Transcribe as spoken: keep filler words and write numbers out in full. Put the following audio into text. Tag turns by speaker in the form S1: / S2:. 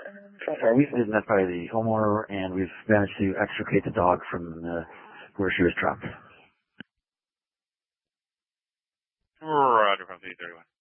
S1: Uh, we've been met by the homeowner, and we've managed to extricate the dog from uh, where she was trapped.
S2: Roger, from three thirty-one.